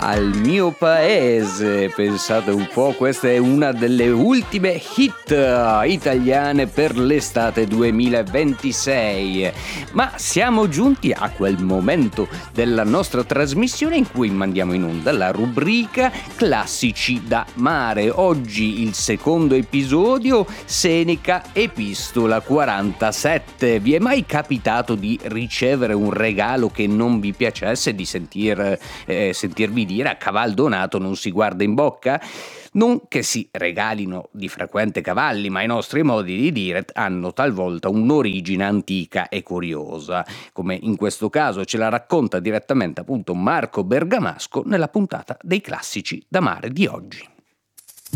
Al mio paese, pensate un po', questa è una delle ultime hit italiane per l'estate 2026. Ma siamo giunti a quel momento della nostra trasmissione in cui mandiamo in onda la rubrica Classici da mare. Oggi il secondo episodio, Seneca Epistola 47. Vi è mai capitato di ricevere un regalo che non vi piacesse, di sentirvi dire a caval donato non si guarda in bocca? Non che si regalino di frequente cavalli, ma i nostri modi di dire hanno talvolta un'origine antica e curiosa, come in questo caso ce la racconta direttamente appunto Marco Bergamasco nella puntata dei Classici da mare di oggi.